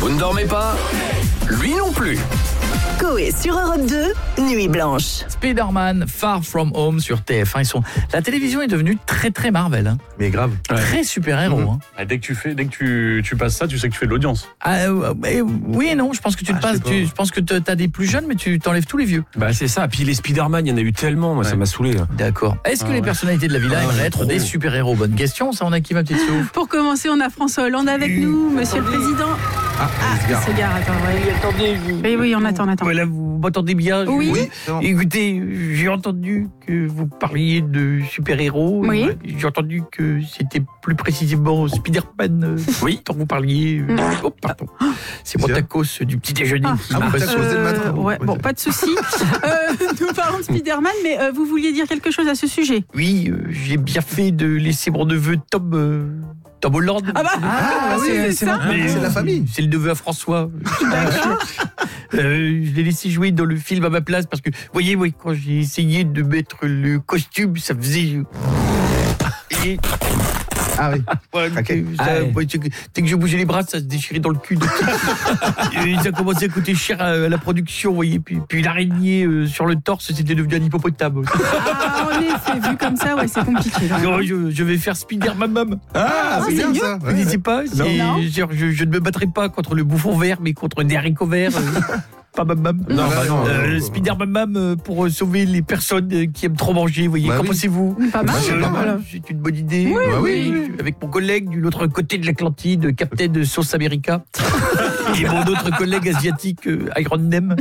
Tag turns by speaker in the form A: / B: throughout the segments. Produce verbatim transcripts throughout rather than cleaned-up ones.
A: Vous ne dormez pas ? Lui non plus.
B: Coé sur Europe deux, Nuit Blanche.
C: Spider-Man Far From Home sur T F un. Ils sont... La télévision est devenue très très Marvel. Hein.
D: Mais grave.
C: Très super-héros.
D: Mmh.
C: Hein.
E: Ah, dès que tu fais, dès que tu, tu passes ça, tu sais que tu fais de l'audience.
C: Ah, euh, mais oui et non, je pense que tu
D: Ah,
C: te passes,
D: je sais
C: tu,
D: pas.
C: je pense que tu as des plus jeunes, mais tu t'enlèves tous les vieux.
D: Bah c'est ça. Puis les Spider-Man, il y en a eu tellement, moi
E: Ouais.
D: ça m'a saoulé. Là.
C: D'accord. Est-ce que
D: Ah,
C: les
D: ouais.
C: personnalités de la villa
D: Ah,
C: aimeraient
D: ouais,
C: être
D: trop.
C: des super-héros? Bonne question, ça on a qui ma petite souffle?
F: Pour commencer, on a François Hollande avec nous, monsieur le président.
D: Ah,
F: Ah, il se gare, attends, ouais.
C: Attendez,
F: Oui, oui, on attend, on attend.
C: Voilà, vous m'entendez bien?
F: Oui.
D: Oui, c'est bon.
C: Écoutez, j'ai entendu que vous parliez de super-héros.
F: Oui.
C: J'ai entendu que c'était plus précisément Spider-Man. euh,
D: Oui.
C: Dont vous parliez. euh, Oh, pardon. C'est mon
D: Bien.
C: tacos du petit déjeuner.
F: Ah.
C: qui
D: Ah,
C: m'a
D: vous
C: pas-
D: tacos dès le matin.
F: ouais, bon, pas de souci. Euh, nous parlons de Spider-Man, mais euh, vous vouliez dire quelque chose à ce sujet?
C: Oui, euh, j'ai bien fait de laisser mon neveu Tom, euh, Tom Holland.
F: Ah bah,
D: Ah, oui,
F: c'est
D: c'est
F: ça.
D: vrai.
C: Mais,
D: c'est de la
C: euh,
D: famille.
C: C'est le neveu à François. Euh, je l'ai laissé jouer dans le film à ma place parce que, vous voyez, ouais, quand j'ai essayé de mettre le costume, ça faisait. Et,
D: Ah oui.
C: ouais,
D: Ok.
C: euh, ça,
D: Ah ouais.
C: ouais, c'est que- dès que je bougeais les bras, ça se déchirait dans le cul. de- Et ça commençait à coûter cher à, à la production, vous voyez. Puis, puis l'araignée euh, sur le torse, c'était devenu un hippopotame.
F: Ah, en effet, vu comme ça, ouais, c'est compliqué. là.
C: Alors, je, je vais faire Spider-Man.
D: Ah,
F: c'est
D: c'est bien
F: mieux.
D: ça.
C: Vous connaissez pas? C'est-
F: Non.
C: genre, je, je ne me battrai pas contre le bouffon vert, mais contre des haricots verts. euh, pas mam mam.
D: Non, bah non.
C: Euh, Spider-Man mam euh, pour euh, sauver les personnes euh, qui aiment trop manger. Vous voyez,
D: Bah
C: qu'en
D: oui.
C: pensez-vous?
F: Pas mal.
D: Bah, c'est
C: Euh,
D: pas mal.
C: C'est une bonne idée.
F: Oui,
D: Bah
C: oui.
D: oui.
C: Avec mon collègue de l'autre côté de l'Atlantide, Captain de Sauce America, et mon autre collègue asiatique, euh, Iron Nem.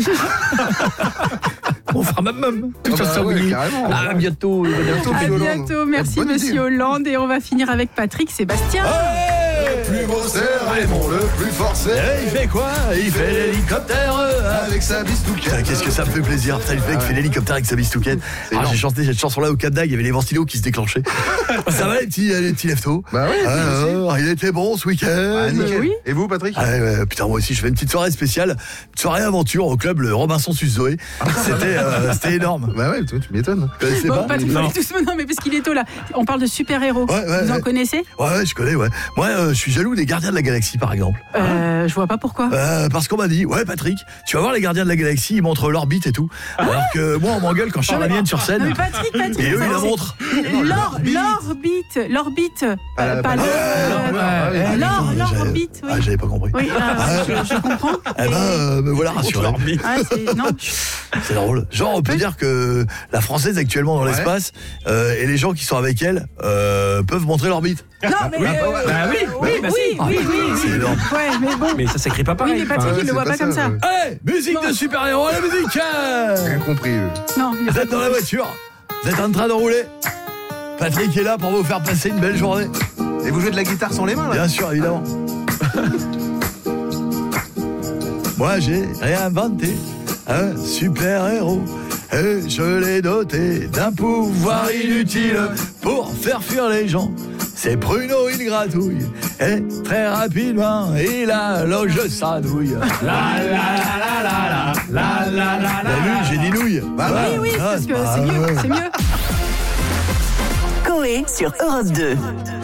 C: On fera mam mam. Tous
D: Ah bah
C: ensemble.
D: ouais, carrément.
C: Ah, à bientôt. euh, madame.
D: Bientôt,
F: À
D: Monsieur Hollande.
F: bientôt, merci
D: Bonne idée.
F: monsieur Hollande. Et on va finir avec Patrick Sébastien.
G: Le plus beau c'est Raymond, le plus fort c'est.
H: Il fait quoi? Il fait l'hélicoptère euh,
G: Avec sa bistouquette.
H: Putain, qu'est-ce que ça me fait plaisir. Putain, le mec qui fait l'hélicoptère avec sa bistouquette.
G: C'est
H: Ah,
G: énorme.
H: j'ai chanté cette chanson-là au Cap d'Agde, il y avait les ventilos qui se déclenchaient. Ça va les petits, les petits leftos?
G: Bah oui,
H: Alors, il était bon ce week-end.
G: Ah, nickel.
F: oui.
G: Et vous, Patrick?
H: Ah ouais, ouais, putain, moi aussi, je fais une petite soirée spéciale, une soirée aventure au club le Robinson Suisse Zoé. C'était, euh, c'était énorme.
G: Bah ouais, toi, tu m'étonnes.
H: Vous connaissez
F: Bon,
H: pas?
F: Patrick,
H: Non.
F: fallait tous non, mais parce qu'il est tôt là. On parle de super-héros.
H: Ouais, ouais,
F: Vous en
H: ouais.
F: connaissez?
H: Ouais, ouais, je connais, ouais. Moi, euh, je suis jaloux des Gardiens de la Galaxie, par exemple.
F: euh, Je vois pas pourquoi.
H: Euh, parce qu'on m'a dit, ouais, Patrick, tu vas voir les Gardiens de la Galaxie, ils montrent l'orbite et tout. Alors que moi, on m'engueule quand je sors la mienne sur
F: Non,
H: scène.
F: mais Patrick, Patrick.
H: Et eux, ils la
F: c'est-
H: montrent.
F: L'or- L'orbite, l'orbite,
G: Ah,
F: euh,
G: la-
F: pas
G: ah,
F: le.
G: ouais, ouais, ouais.
F: L'or,
H: Putain, j'avais-
F: l'orbite, oui.
H: Ah, j'avais pas compris.
F: Oui, euh, je, je comprends.
H: Eh ben, euh, me voilà rassuré.
F: Ah, c'est- non.
H: C'est drôle. Genre, on peut dire que la française actuellement dans
G: Ouais.
H: l'espace euh, et les gens qui sont avec elle euh, peuvent montrer l'orbite.
F: Non, mais
G: oui,
F: euh,
G: bah ouais.
F: oui,
D: Bah oui,
F: oui,
D: bah
F: oui,
D: si.
F: oui, oui, oui.
H: C'est énorme.
F: Ouais, mais bon.
D: Mais ça s'écrit pas
F: Oui,
D: pareil.
F: mais Patrick,
G: Ah ouais,
F: il le
G: c'est
F: voit
G: pas
F: pas
G: ça,
F: comme ça.
G: ouais.
H: Allez, musique
F: Non.
H: de super-héros, la musique.
G: Rien compris. eux.
F: Non, il y a
H: Vous
F: pas
H: êtes dans la voiture, vous êtes en train de rouler. Patrick est là pour vous faire passer une belle journée.
G: Et vous jouez de la guitare sans les mains, là?
H: Bien sûr, évidemment. Moi, j'ai réinventé un super-héros. Et je l'ai doté d'un pouvoir inutile pour faire fuir les gens. C'est Bruno, il gratouille. Et très rapidement, il a loge sa douille. La la la la la la la la. T'as vu, j'ai dit nouille.
G: Bah
F: Oui, oui,
H: Ah,
F: parce que
H: pas-
F: c'est mieux, c'est mieux.
B: Coé sur Europe deux.